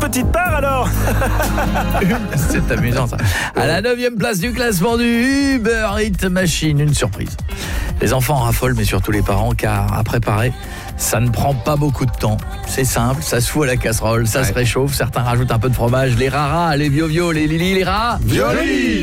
petite part alors. C'est amusant ça. À la 9e place du classement du Uber Eats Machine, une surprise. Les enfants raffolent, mais surtout les parents, car à préparer, ça ne prend pas beaucoup de temps. C'est simple, ça se fout à la casserole, ça se réchauffe, certains rajoutent un peu de fromage, les raras, les viovio, les lili, les rats. Violi.